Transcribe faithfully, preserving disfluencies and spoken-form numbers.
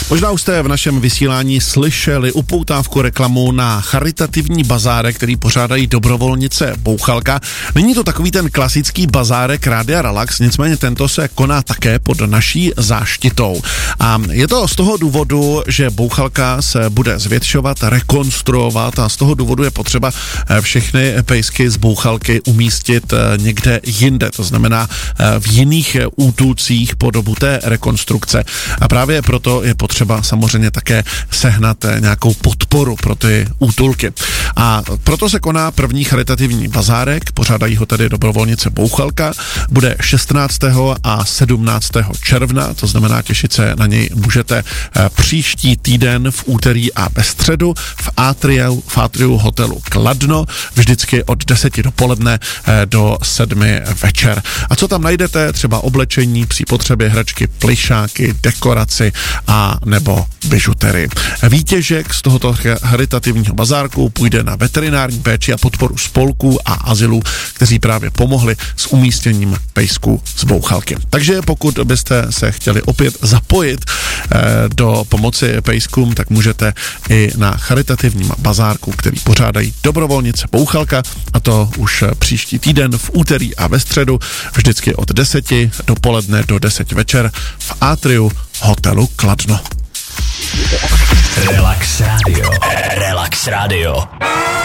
Možná už jste v našem vysílání slyšeli upoutávku reklamu na charitativní bazárek, který pořádají dobrovolnice Bouchalka. Není to takový ten klasický bazárek Rádia Relax, nicméně tento se koná také pod naší záštitou. A je to z toho důvodu, že Bouchalka se bude zvětšovat, rekonstruovat a z toho důvodu je potřeba všechny pejsky z Bouchalky umístit někde jinde, to znamená v jiných útulcích po dobu té rekonstrukce. A právě proto je potřeba samozřejmě také sehnat nějakou podporu pro ty útulky. A proto se koná první charitativní bazárek, pořádají ho tedy dobrovolnice Bouchalka, bude šestnáctého a sedmnáctého června, to znamená těšit se na něj můžete příští týden v úterý a ve středu v atriu, v atriu hotelu Kladno, vždycky od deseti dopoledne do sedmi večer. A co tam najdete? Třeba oblečení, při potřebě hračky, plyšáky, dekoraci a nebo bižutery. Výtěžek z tohoto charitativního bazárku půjde na veterinární péči a podporu spolků a azylů, kteří právě pomohli s umístěním pejsků z Bouchalky. Takže pokud byste se chtěli opět zapojit eh, do pomoci pejskům, tak můžete i na charitativním bazárku, který pořádají dobrovolnice Bouchalka, a to už příští týden v úterý a ve středu, vždycky od deseti dopoledne do deseti večer v atriu hotelu Kladno. Relax Radio. Relax Radio.